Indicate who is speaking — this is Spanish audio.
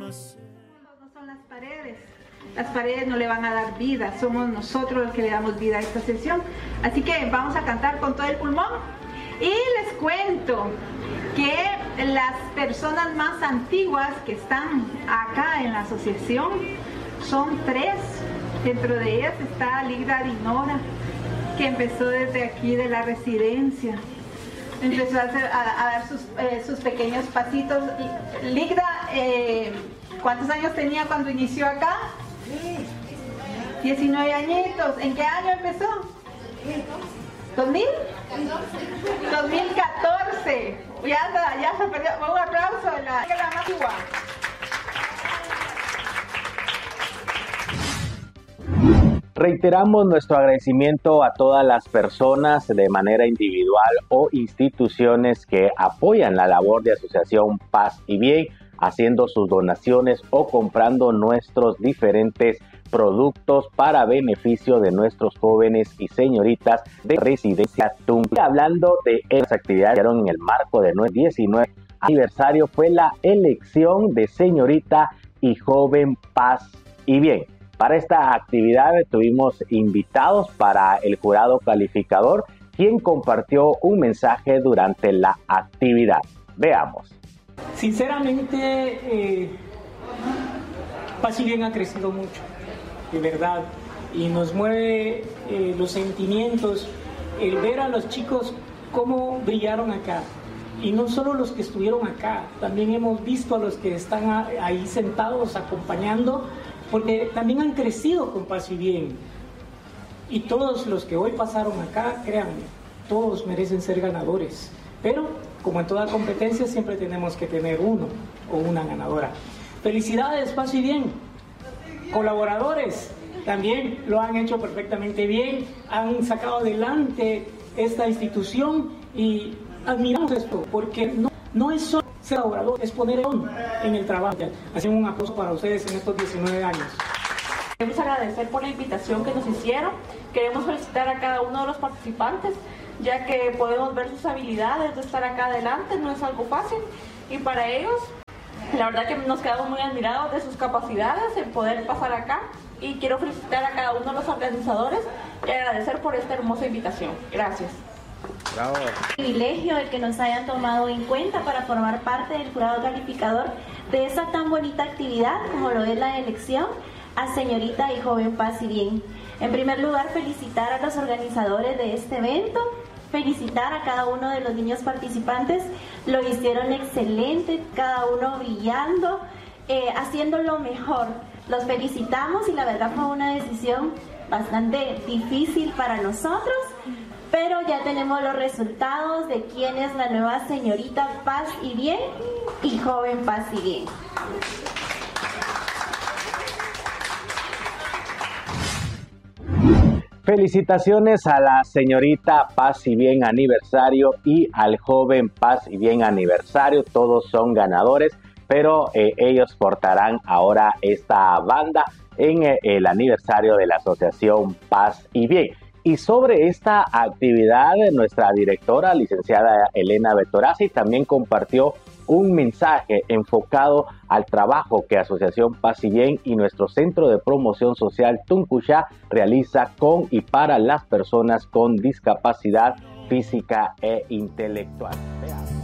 Speaker 1: No son las paredes no le van a dar vida, somos nosotros los que le damos vida a esta sesión. Así que vamos a cantar con todo el pulmón. Y les cuento que las personas más antiguas que están acá en la asociación son 3. Dentro de ellas está Ligda Dinora, que empezó desde aquí de la residencia. Empezó a dar sus pequeños pasitos. Ligda, ¿cuántos años tenía cuando inició acá? 19 añitos. ¿En qué año empezó? ¿2000? 2014. Ya se perdió. Un aplauso a la más antigua.
Speaker 2: Reiteramos nuestro agradecimiento a todas las personas de manera individual o instituciones que apoyan la labor de Asociación Paz y Bien, haciendo sus donaciones o comprando nuestros diferentes productos para beneficio de nuestros jóvenes y señoritas de residencia Tunguchá. Hablando de esas actividades que en el marco de nuestro 19 aniversario fue la elección de señorita y joven Paz y Bien. Para esta actividad tuvimos invitados para el jurado calificador, quien compartió un mensaje durante la actividad. Veamos.
Speaker 3: Sinceramente, Paz y Bien ha crecido mucho, de verdad, y nos mueve los sentimientos, el ver a los chicos cómo brillaron acá. Y no solo los que estuvieron acá, también hemos visto a los que están ahí sentados acompañando, porque también han crecido con Paz y Bien. Y todos los que hoy pasaron acá, créanme, todos merecen ser ganadores. Pero, como en toda competencia, siempre tenemos que tener uno o una ganadora. Felicidades, Paz y Bien. Colaboradores también lo han hecho perfectamente bien, han sacado adelante esta institución y admiramos esto, porque no es solo ser colaborador, es poner en el trabajo. Así un aplauso para ustedes en estos 19 años.
Speaker 4: Queremos agradecer por la invitación que nos hicieron. Queremos felicitar a cada uno de los participantes, ya que podemos ver sus habilidades de estar acá adelante, no es algo fácil. Y para ellos, la verdad que nos quedamos muy admirados de sus capacidades en poder pasar acá. Y quiero felicitar a cada uno de los organizadores y agradecer por esta hermosa invitación. Gracias.
Speaker 2: Bravo.
Speaker 5: Privilegio el que nos hayan tomado en cuenta para formar parte del jurado calificador de esa tan bonita actividad como lo es la elección a señorita y joven Paz y Bien. En primer lugar, felicitar a los organizadores de este evento, felicitar a cada uno de los niños participantes, lo hicieron excelente, cada uno brillando, haciendo lo mejor. Los felicitamos y la verdad fue una decisión bastante difícil para nosotros, pero ya tenemos los resultados de quién es la nueva señorita Paz y Bien y joven Paz y Bien.
Speaker 2: Felicitaciones a la señorita Paz y Bien aniversario y al joven Paz y Bien aniversario. Todos son ganadores, pero ellos portarán ahora esta banda en el aniversario de la Asociación Paz y Bien. Y sobre esta actividad, nuestra directora, licenciada Elena Bertorazzi, también compartió un mensaje enfocado al trabajo que Asociación Paz y Bien y nuestro Centro de Promoción Social Tunguchá realiza con y para las personas con discapacidad física e intelectual. Veamos.